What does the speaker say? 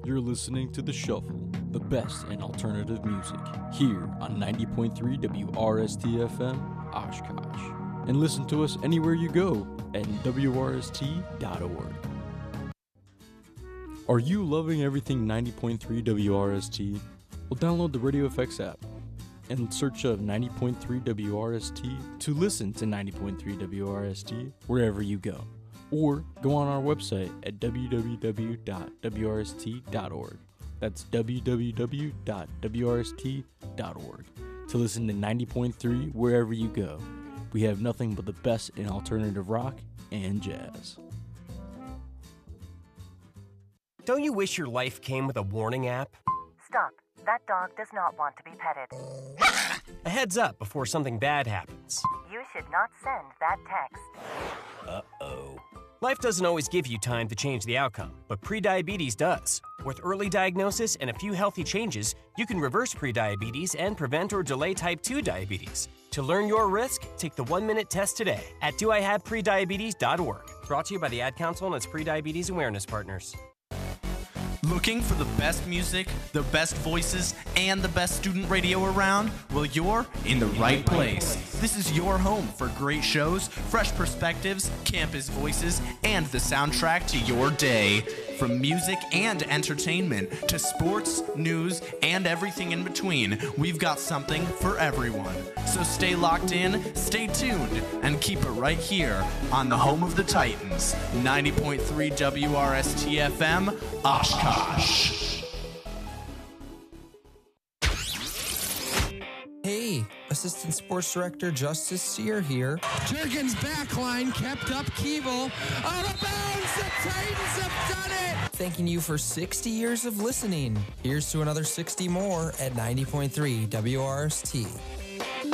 You're listening to The Shuffle, the best in alternative music, here on 90.3 WRST-FM, Oshkosh. And listen to us anywhere you go at WRST.org. Are you loving everything 90.3 WRST? Well, download the Radio FX app and search up 90.3 WRST to listen to 90.3 WRST wherever you go. Or go on our website at www.wrst.org. That's www.wrst.org to listen to 90.3 wherever you go. We have nothing but the best in alternative rock and jazz. Don't you wish your life came with a warning app? Stop. That dog does not want to be petted. A heads up before something bad happens. You should not send that text. Uh-oh. Life doesn't always give you time to change the outcome, but prediabetes does. With early diagnosis and a few healthy changes, you can reverse prediabetes and prevent or delay type 2 diabetes. To learn your risk, take the 1-minute test today at doihaveprediabetes.org. Brought to you by the Ad Council and its prediabetes awareness partners. Looking for the best music, the best voices, and the best student radio around? Well, you're in the right place. This is your home for great shows, fresh perspectives, campus voices, and the soundtrack to your day. From music and entertainment to sports, news, and everything in between, we've got something for everyone. So stay locked in, stay tuned, and keep it right here on the home of the Titans, 90.3 WRST-FM, Oshkosh. Hey, Assistant Sports Director Justice Sear here. Jurgens backline kept up Keeble. Out of bounds, the Titans have done it! Thanking you for 60 years of listening. Here's to another 60 more at 90.3 WRST.